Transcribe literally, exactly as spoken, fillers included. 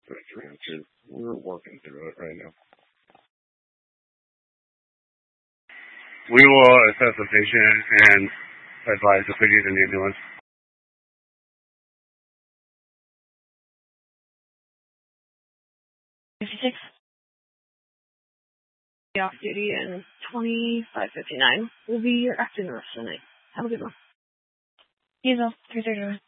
We're working through it right now. We will assess the patient and advise if we need an ambulance. fifty-six. Off duty and twenty-five fifty-nine will be your acting nurse tonight. Have a good one. Hazel, three thirty.